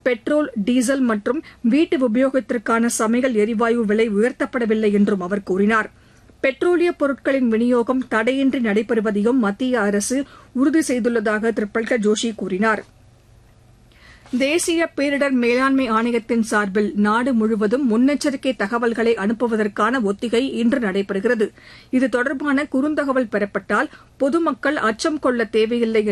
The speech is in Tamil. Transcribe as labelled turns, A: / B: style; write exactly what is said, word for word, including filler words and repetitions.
A: பெட்ரோல் டீசல் மற்றும் வீட்டு உபயோகத்திற்கான சமையல் எரிவாயு விலை உயர்த்தப்படவில்லை என்றும் அவர் கூறினார். பெட்ரோலியப் பொருட்களின் விநியோகம் தடையின்றி நடைபெறுவதையும் மத்திய அரசு உறுதி செய்துள்ளதாக திரு பிரல்ஹாத் ஜோஷி கூறினார். தேசிய பேரிடர் மேலாண்மை ஆணையத்தின் சார்பில் நாடு முழுவதும் முன்னெச்சரிக்கை தகவல்களை அனுப்புவதற்கான ஒத்திகை இன்று நடைபெறுகிறது. இது தொடர்பான குறுந்தகவல் பெறப்பட்டால் பொதுமக்கள் அச்சம் கொள்ள தேவையில்லை